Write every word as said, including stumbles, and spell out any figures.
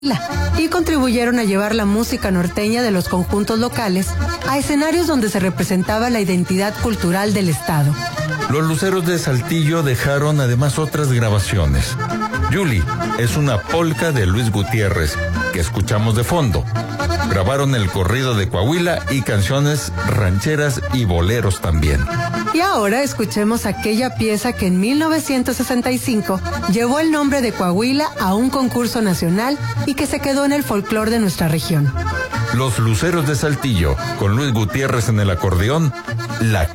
y contribuyeron a llevar la música norteña de los conjuntos locales a escenarios donde se representaba la identidad cultural del estado. Los Luceros de Saltillo dejaron además otras grabaciones. Yuli es una polca de Luis Gutiérrez, que escuchamos de fondo. Grabaron el corrido de Coahuila y canciones rancheras y boleros también. Y ahora escuchemos aquella pieza que en mil novecientos sesenta y cinco llevó el nombre de Coahuila a un concurso nacional y que se quedó en el folclore de nuestra región. Los Luceros de Saltillo, con Luis Gutiérrez en el acordeón, La